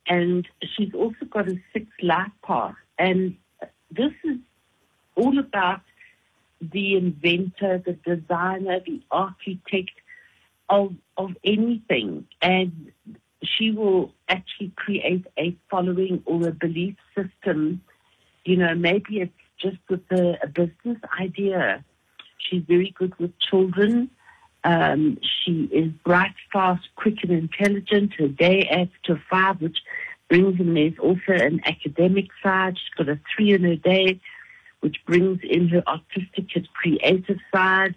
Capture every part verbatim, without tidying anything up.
and she's also got a sixth life path. And this is all about the inventor, the designer, the architect of of anything. And she will actually create a following or a belief system. You know, maybe it's just with a, a business idea. She's very good with children. Um, she is bright, fast, quick, and intelligent. Her day adds to five, which brings in, there's also an academic side. She's got a three in her day, which brings in her artistic and creative side.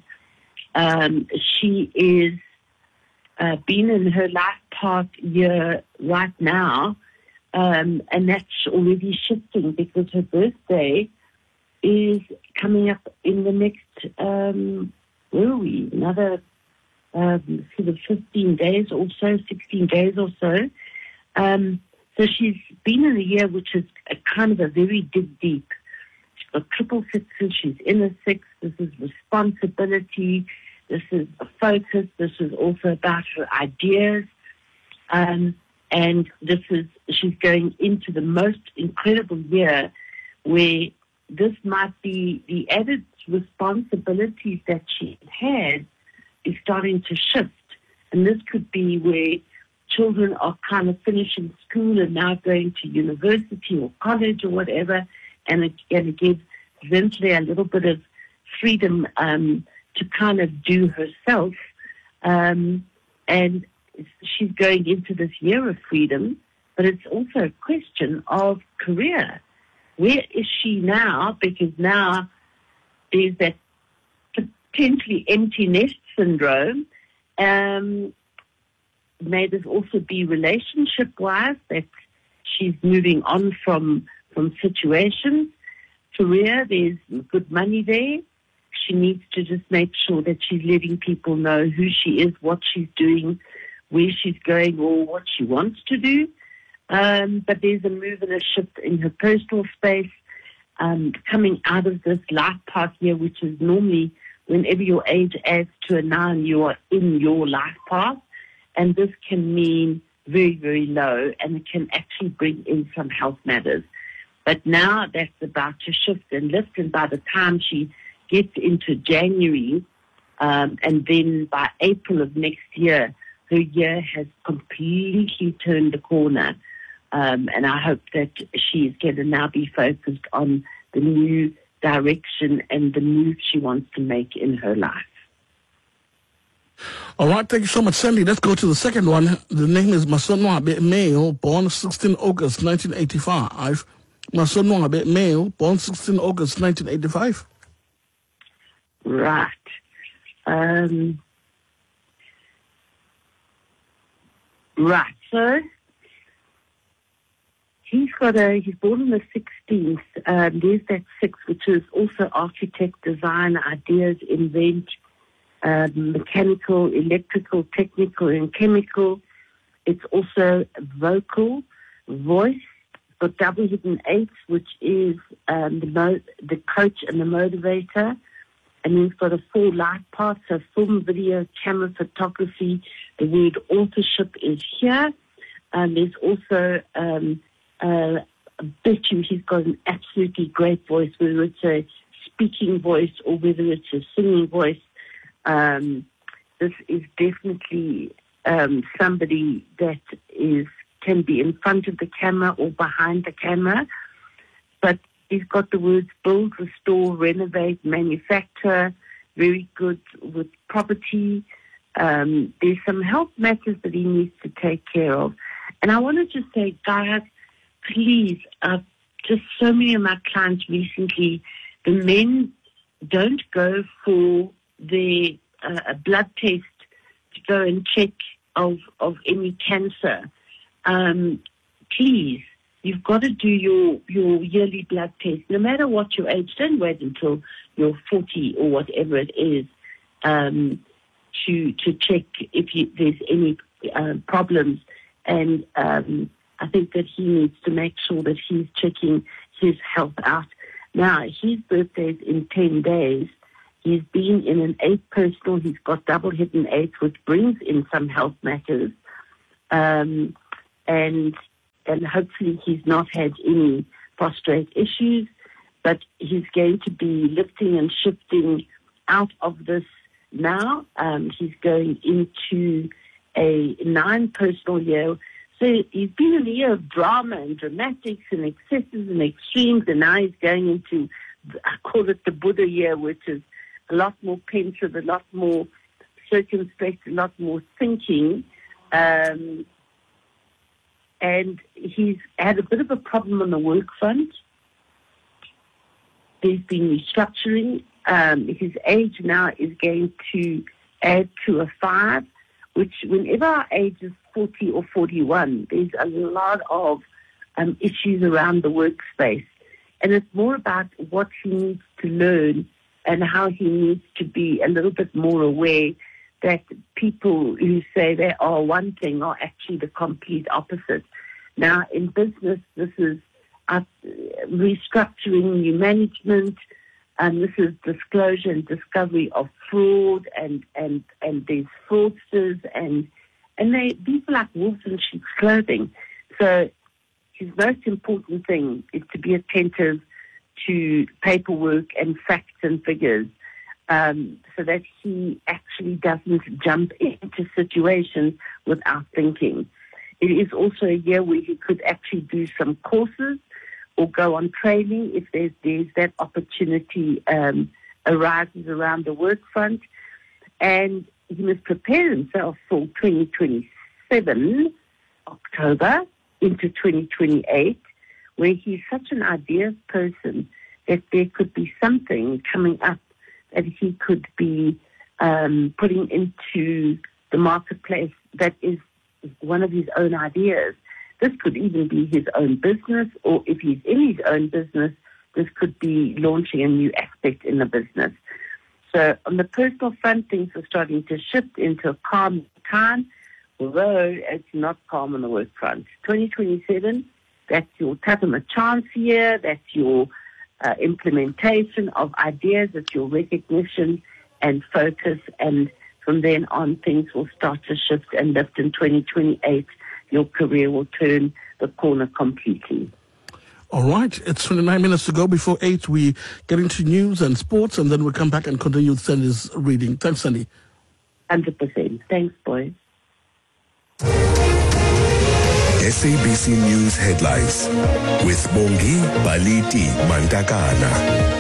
Um, she is uh, been in her life path year right now, um, and that's already shifting because her birthday is coming up in the next, um, where are we, another um, sort of fifteen days or so, sixteen days or so. Um, so she's been in a year which is a kind of a very dig deep. She's got triple sixes, she's in a six. This is responsibility. This is a focus. This is also about her ideas. Um, and this is, she's going into the most incredible year where this might be the added responsibilities that she had is starting to shift. And this could be where children are kind of finishing school and now going to university or college or whatever, and it's going to give Zintle a little bit of freedom um, to kind of do herself. Um, and she's going into this year of freedom, but it's also a question of career. Where is she now? Because now there's that potentially empty nest syndrome. Um, may this also be relationship-wise, that she's moving on from from situations. Career, there's good money there. She needs to just make sure that she's letting people know who she is, what she's doing, where she's going, or what she wants to do. Um, but there's a move and a shift in her personal space, um, coming out of this life path year, which is normally whenever your age adds to a nine, you are in your life path. And this can mean very, very low, and it can actually bring in some health matters. But now that's about to shift and lift, and by the time she gets into January, um, and then by April of next year, her year has completely turned the corner. Um, and I hope that she is going to now be focused on the new direction and the move she wants to make in her life. All right, thank you so much, Sandy. Let's go to the second one. The name is Masonwabe Mail, born sixteenth August nineteen eighty-five. Masonwabe Mail, born sixteenth August nineteen eighty-five. Right. Um, right, so he's got a, he's born on the sixteenth. Um, there's that six, which is also architect, design, ideas, invent, um, mechanical, electrical, technical, and chemical. It's also vocal, voice, got double hidden eights, which is um, the, mo- the coach and the motivator. And then he's got a four life path, so film, video, camera, photography. The word authorship is here. And there's also um, uh, I bet you he's got an absolutely great voice, whether it's a speaking voice or whether it's a singing voice. Um, this is definitely um, somebody that is can be in front of the camera or behind the camera. But he's got the words build, restore, renovate, manufacture, very good with property. Um, there's some health matters that he needs to take care of. And I want to just say, guys, please, uh, just so many of my clients recently, the men don't go for the uh, blood test to go and check of, of any cancer. Um, please, you've got to do your, your yearly blood test, no matter what your age. Don't wait until you're forty or whatever it is um, to to check if you, there's any uh, problems. And um, I think that he needs to make sure that he's checking his health out. Now, his birthday's in ten days. He's been in an eight personal. He's got double hidden eights, which brings in some health matters. Um, and and hopefully he's not had any prostate issues, but he's going to be lifting and shifting out of this now. Um, he's going into a nine personal year. So he's been in a year of drama and dramatics and excesses and extremes, and now he's going into, I call it the Buddha year, which is a lot more pensive, a lot more circumspect, a lot more thinking. Um, and he's had a bit of a problem on the work front. There's been restructuring. Um, his age now is going to add to a five, which whenever our age is forty or forty-one, there's a lot of um, issues around the workspace. And it's more about what he needs to learn and how he needs to be a little bit more aware that people who say they are one thing are actually the complete opposite. Now, in business, this is uh, restructuring, new management, and this is disclosure and discovery of fraud, and, and, and there's fraudsters, and and they people like wolves in sheep's clothing. So his most important thing is to be attentive to paperwork and facts and figures, um, so that he actually doesn't jump into situations without thinking. It is also a year where he could actually do some courses or go on training if there's, there's that opportunity um, arises around the work front. And he must prepare himself for twenty twenty-seven, October, into twenty twenty-eight, where he's such an ideas person that there could be something coming up that he could be um, putting into the marketplace that is one of his own ideas. This could even be his own business, or if he's in his own business, this could be launching a new aspect in the business. So on the personal front, things are starting to shift into a calm time, although it's not calm on the work front. twenty twenty-seven, that's your Tatama chance year, that's your uh, implementation of ideas, that's your recognition and focus, and from then on, things will start to shift and lift. In twenty twenty-eight, your career will turn the corner completely. All right, it's twenty-nine minutes to go before eight. We get into news and sports, and then we'll come back and continue with Sandy's reading. Thanks, Sandy. one hundred percent. Thanks, boys. S A B C News headlines with Bongi Baliti Mantakana.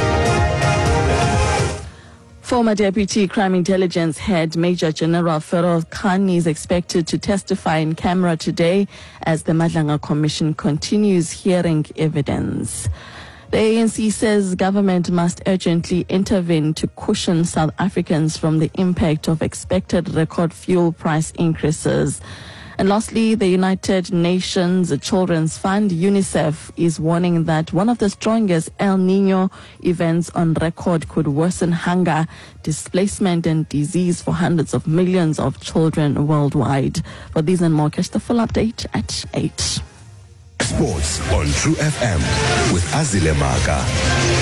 Former Deputy Crime Intelligence Head Major General Feroz Khan is expected to testify in camera today as the Madlanga Commission continues hearing evidence. The A N C says government must urgently intervene to cushion South Africans from the impact of expected record fuel price increases. And lastly, the United Nations Children's Fund, UNICEF, is warning that one of the strongest El Nino events on record could worsen hunger, displacement and disease for hundreds of millions of children worldwide. For these and more, catch the full update at eight. Sports on True F M with Azile Maka.